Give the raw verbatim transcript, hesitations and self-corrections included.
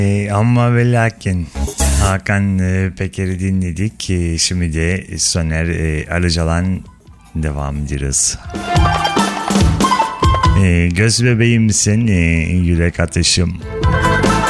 E, ama ve lakin Hakan e, Peker'i dinledik. E, şimdi de Soner e, Arıcalan devam ediyoruz. E, göz bebeğim misin? E, yürek atışım.